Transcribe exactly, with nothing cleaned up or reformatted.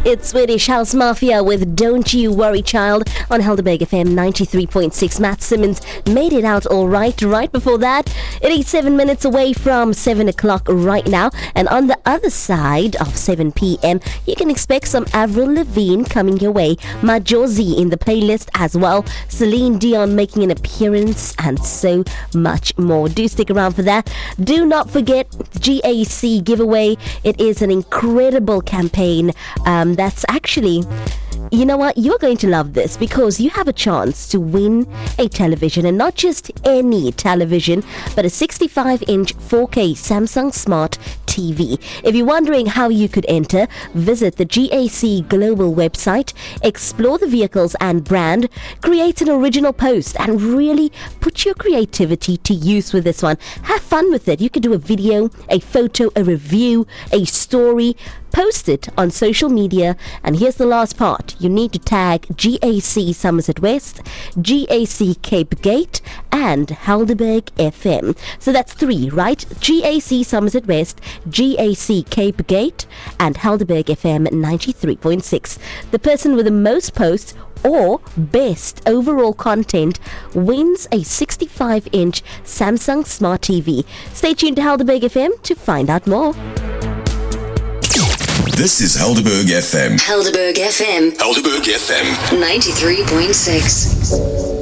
It's Swedish House Mafia with Don't You Worry Child on Helderberg F M ninety-three point six. Matt Simmons made it out all right. Right before that, it is seven minutes away from seven o'clock right now. And on the other side of seven p.m, you can expect some Avril Lavigne coming your way. Majozi in the playlist as well. Celine Dion making an appearance and so much more. Do stick around for that. Do not forget G A C giveaway. It is an incredible campaign um, that's actually... You know what? You're going to love this because you have a chance to win a television, and not just any television, but a sixty-five inch four K Samsung Smart T V. If you're wondering how you could enter, visit the G A C Global website, explore the vehicles and brand, create an original post, and really put your creativity to use with this one. Have fun with it. You could do a video, a photo, a review, a story. Post it on social media, and here's the last part. You need to tag G A C Somerset West, G A C Cape Gate, and Helderberg F M. So that's three, right? G A C Somerset West, G A C Cape Gate, and Helderberg F M ninety-three point six. The person with the most posts or best overall content wins a sixty-five inch Samsung Smart T V. Stay tuned to Helderberg F M to find out more. This is Helderberg F M. Helderberg F M. Helderberg F M. ninety-three point six.